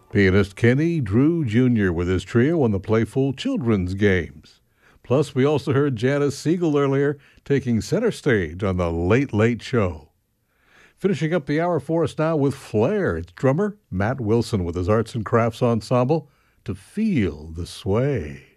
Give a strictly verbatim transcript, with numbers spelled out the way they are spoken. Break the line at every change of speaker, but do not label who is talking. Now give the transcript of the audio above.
Pianist Kenny Drew Junior with his trio on the playful children's games. Plus, we also heard Janice Siegel earlier taking center stage on the Late Late Show. Finishing up the hour for us now with flair, it's drummer Matt Wilson with his arts and crafts ensemble, To Feel the Sway.